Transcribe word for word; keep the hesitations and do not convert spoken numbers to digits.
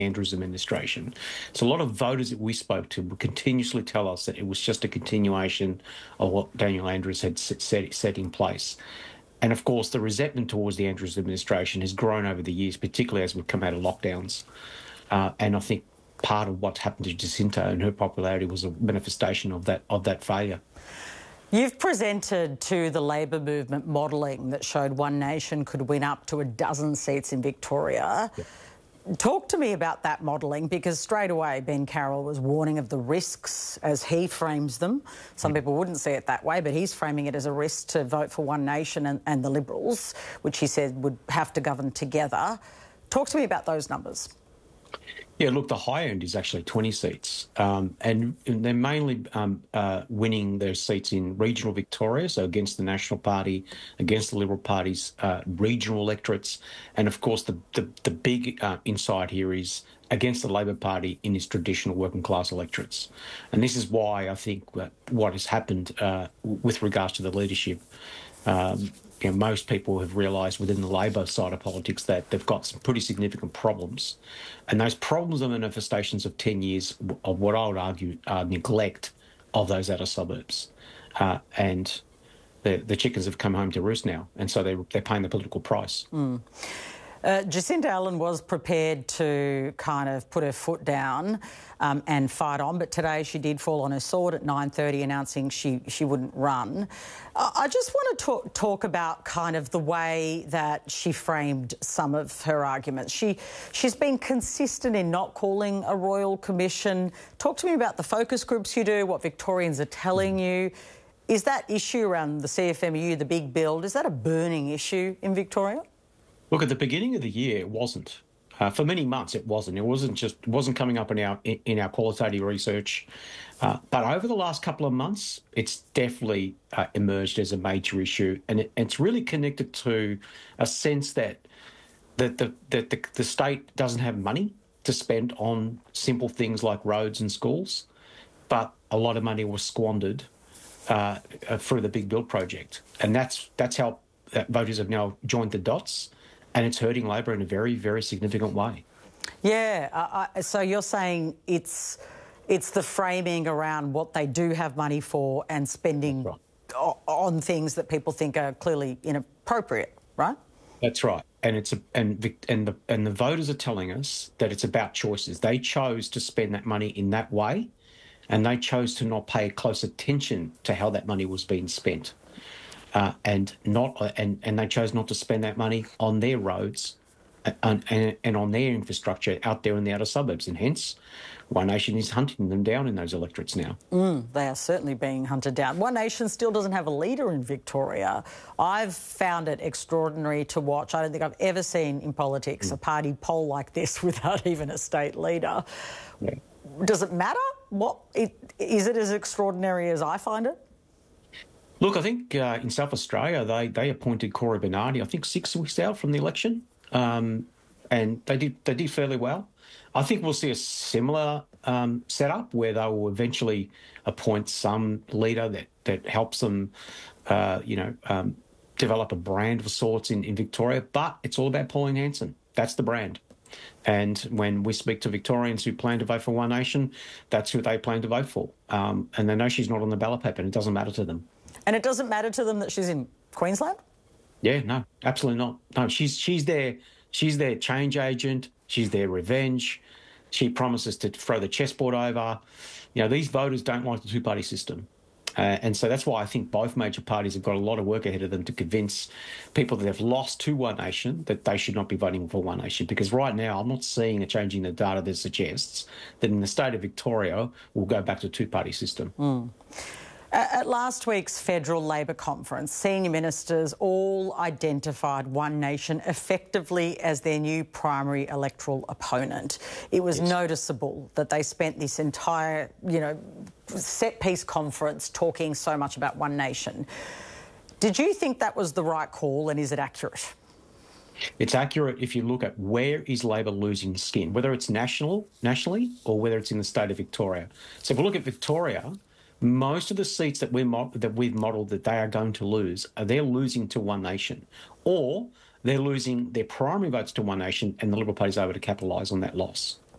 Andrews administration. So a lot of voters that we spoke to would continuously tell us that it was just a continuation of what Daniel Andrews had set, set in place. And of course, the resentment towards the Andrews administration has grown over the years, particularly as we've come out of lockdowns. Uh, and I think part of what's happened to Jacinta and her popularity was a manifestation of that of that failure. You've presented to the Labor movement modelling that showed One Nation could win up to a dozen seats in Victoria. Yep. Talk to me about that modelling, because straight away Ben Carroll was warning of the risks as he frames them. Some people wouldn't see it that way, but he's framing it as a risk to vote for One Nation and, and the Liberals, which he said would have to govern together. Talk to me about those numbers. Yeah, look, the high end is actually twenty seats, um, and they're mainly um, uh, winning their seats in regional Victoria, so against the National Party, against the Liberal Party's uh, regional electorates, and of course the the, the big uh, insight here is against the Labor Party in its traditional working class electorates. And this is why I think what has happened uh, with regards to the leadership, um, you know, most people have realised within the Labor side of politics that they've got some pretty significant problems. And those problems are manifestations of ten years of what I would argue are neglect of those outer suburbs. Uh, and the, the chickens have come home to roost now, and so they, they're paying the political price. Mm. Uh, Jacinta Allen was prepared to kind of put her foot down um, and fight on, but today she did fall on her sword at nine thirty, announcing she, she wouldn't run. Uh, I just want to talk, talk about kind of the way that she framed some of her arguments. She, she's been consistent in not calling a royal commission. Talk to me about the focus groups you do, what Victorians are telling you. Is that issue around the C F M E U, the big build, is that a burning issue in Victoria? Look, at the beginning of the year, it wasn't. Uh, for many months, it wasn't. It wasn't just it wasn't coming up in our in our qualitative research. Uh, but over the last couple of months, it's definitely uh, emerged as a major issue, and it, it's really connected to a sense that that the that the, the state doesn't have money to spend on simple things like roads and schools, but a lot of money was squandered uh, through the Big Build project, and that's that's how that voters have now joined the dots. And it's hurting Labor in a very, very significant way. Yeah, uh, uh, so you're saying it's it's the framing around what they do have money for and spending right. on things that people think are clearly inappropriate, right? That's right. And it's a, and and the and the voters are telling us that it's about choices. They chose to spend that money in that way, and they chose to not pay close attention to how that money was being spent. Uh, and not and, and they chose not to spend that money on their roads and, and, and on their infrastructure out there in the outer suburbs, and hence One Nation is hunting them down in those electorates now. Mm, they are certainly being hunted down. One Nation still doesn't have a leader in Victoria. I've found it extraordinary to watch. I don't think I've ever seen in politics mm. a party poll like this without even a state leader. Yeah. Does it matter? What it, is it as extraordinary as I find it? Look, I think uh, in South Australia, they, they appointed Cory Bernardi, I think six weeks out from the election, um, and they did they did fairly well. I think we'll see a similar um, setup where they will eventually appoint some leader that, that helps them, uh, you know, um, develop a brand of sorts in, in Victoria. But it's all about Pauline Hanson. That's the brand. And when we speak to Victorians who plan to vote for One Nation, that's who they plan to vote for. Um, and they know she's not on the ballot paper, and it doesn't matter to them. And it doesn't matter to them that she's in Queensland? Yeah, no, absolutely not. No, she's she's their she's their change agent. She's their revenge. She promises to throw the chessboard over. You know, these voters don't like the two-party system. Uh, and so that's why I think both major parties have got a lot of work ahead of them to convince people that have lost to One Nation that they should not be voting for One Nation. Because right now I'm not seeing a change in the data that suggests that in the state of Victoria we'll go back to a two-party system. Mm. At last week's federal Labor conference, senior ministers all identified One Nation effectively as their new primary electoral opponent. It was yes. noticeable that they spent this entire, you know, set-piece conference talking so much about One Nation. Did you think that was the right call, and is it accurate? It's accurate if you look at where is Labor losing skin, whether it's national, nationally or whether it's in the state of Victoria. So if we look at Victoria, most of the seats that, we're mo- that we've modelled that they are going to lose, are they're losing to One Nation, or they're losing their primary votes to One Nation and the Liberal Party's able to capitalise on that loss.